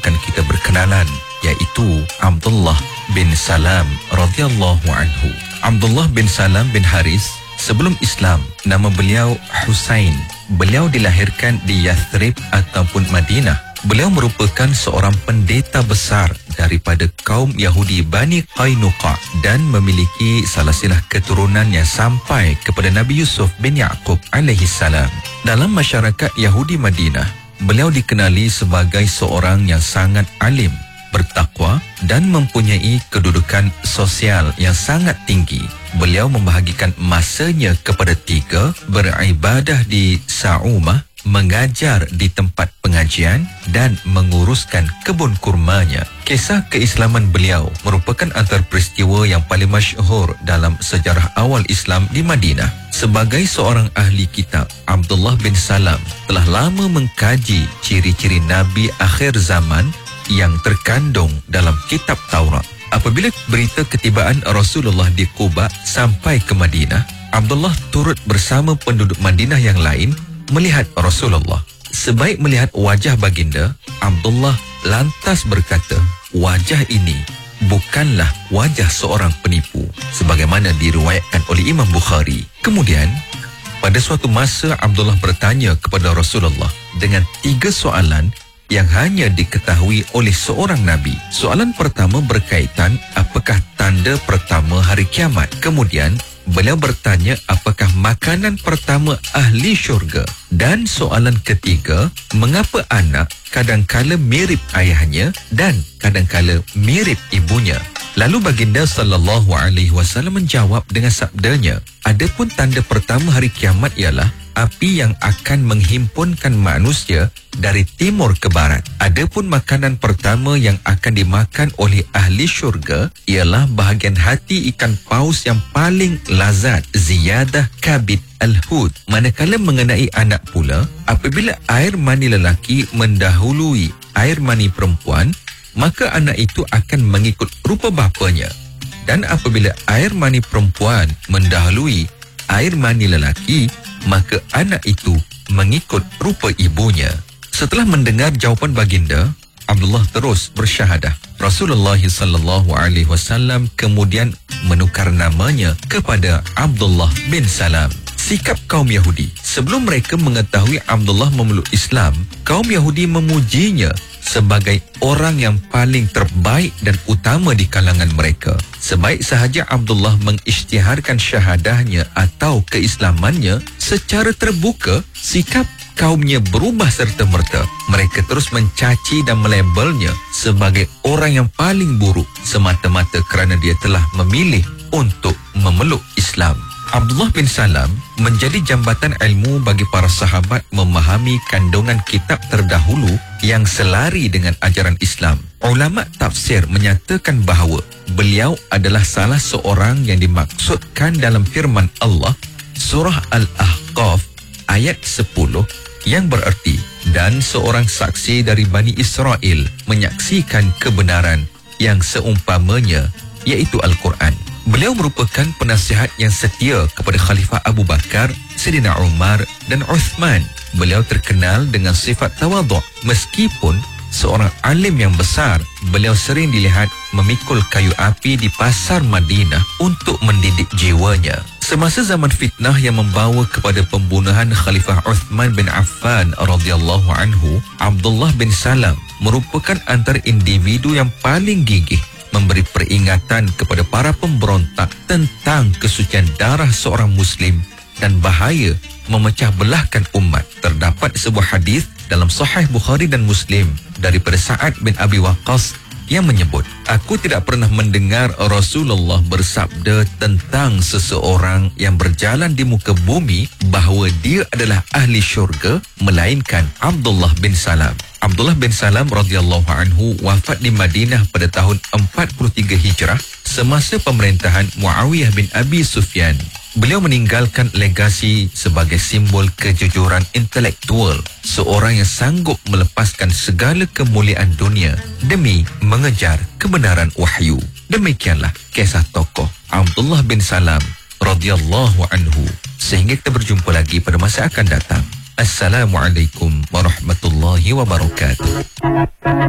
akan kita berkenalan, iaitu Abdullah bin Salam radhiyallahu anhu. Abdullah bin Salam bin Haris, sebelum Islam nama beliau Husain. Beliau dilahirkan di Yathrib ataupun Madinah. Beliau merupakan seorang pendeta besar daripada kaum Yahudi Bani Qainuqa dan memiliki silsilah keturunan yang sampai kepada Nabi Yusuf bin Yaqub alaihi salam. Dalam masyarakat Yahudi Madinah, beliau dikenali sebagai seorang yang sangat alim, bertakwa dan mempunyai kedudukan sosial yang sangat tinggi. Beliau membahagikan masanya kepada 3, beribadah di Sa'umah, mengajar di tempat pengajian dan menguruskan kebun kurmanya. Kisah keislaman beliau merupakan antara peristiwa yang paling masyhur dalam sejarah awal Islam di Madinah. Sebagai seorang ahli kitab, Abdullah bin Salam telah lama mengkaji ciri-ciri Nabi akhir zaman yang terkandung dalam kitab Taurat. Apabila berita ketibaan Rasulullah di Quba sampai ke Madinah, Abdullah turut bersama penduduk Madinah yang lain melihat Rasulullah. Sebaik melihat wajah baginda, Abdullah lantas berkata, wajah ini bukanlah wajah seorang penipu, sebagaimana diriwayatkan oleh Imam Bukhari. Kemudian, pada suatu masa Abdullah bertanya kepada Rasulullah dengan 3 soalan yang hanya diketahui oleh seorang Nabi. Soalan pertama berkaitan apakah tanda pertama hari kiamat. Kemudian, beliau bertanya apakah makanan pertama ahli syurga. Dan soalan ketiga, mengapa anak kadangkala mirip ayahnya dan kadangkala mirip ibunya. Lalu baginda SAW menjawab dengan sabdanya, adapun tanda pertama hari kiamat ialah api yang akan menghimpunkan manusia dari timur ke barat. Adapun makanan pertama yang akan dimakan oleh ahli syurga ialah bahagian hati ikan paus yang paling lazat, ziyadah kabid al-hud. Manakala mengenai anak pula, apabila air mani lelaki mendahului air mani perempuan, maka anak itu akan mengikut rupa bapanya. Dan apabila air mani perempuan mendahului air mani lelaki, maka anak itu mengikut rupa ibunya. Setelah mendengar jawapan baginda, Abdullah terus bersyahadah. Rasulullah SAW kemudian menukar namanya kepada Abdullah bin Salam. Sikap kaum Yahudi sebelum mereka mengetahui Abdullah memeluk Islam, kaum Yahudi memujinya sebagai orang yang paling terbaik dan utama di kalangan mereka. Sebaik sahaja Abdullah mengisytiharkan syahadahnya atau keislamannya secara terbuka, sikap kaumnya berubah serta-merta. Mereka terus mencaci dan melabelnya sebagai orang yang paling buruk semata-mata kerana dia telah memilih untuk memeluk Islam. Abdullah bin Salam menjadi jambatan ilmu bagi para sahabat memahami kandungan kitab terdahulu yang selari dengan ajaran Islam. Ulama tafsir menyatakan bahawa beliau adalah salah seorang yang dimaksudkan dalam firman Allah surah Al-Ahqaf ayat 10 yang bererti, dan seorang saksi dari Bani Israel menyaksikan kebenaran yang seumpamanya, iaitu Al-Quran. Beliau merupakan penasihat yang setia kepada Khalifah Abu Bakar, Sayyidina Umar dan Uthman. Beliau terkenal dengan sifat tawaduk. Meskipun seorang alim yang besar, beliau sering dilihat memikul kayu api di pasar Madinah untuk mendidik jiwanya. Semasa zaman fitnah yang membawa kepada pembunuhan Khalifah Uthman bin Affan radhiyallahu anhu, Abdullah bin Salam merupakan antara individu yang paling gigih memberi peringatan kepada para pemberontak tentang kesucian darah seorang Muslim dan bahaya memecah belahkan umat. Terdapat sebuah hadis dalam Sahih Bukhari dan Muslim daripada Sa'ad bin Abi Waqqas yang menyebut, aku tidak pernah mendengar Rasulullah bersabda tentang seseorang yang berjalan di muka bumi bahawa dia adalah ahli syurga melainkan Abdullah bin Salam. Abdullah bin Salam radhiyallahu anhu wafat di Madinah pada tahun 43 Hijrah semasa pemerintahan Muawiyah bin Abi Sufyan. Beliau meninggalkan legasi sebagai simbol kejujuran intelektual, seorang yang sanggup melepaskan segala kemuliaan dunia demi mengejar kebenaran wahyu. Demikianlah kisah tokoh Abdullah bin Salam radhiyallahu anhu. Sehingga kita berjumpa lagi pada masa akan datang. Assalamualaikum warahmatullahi wabarakatuh.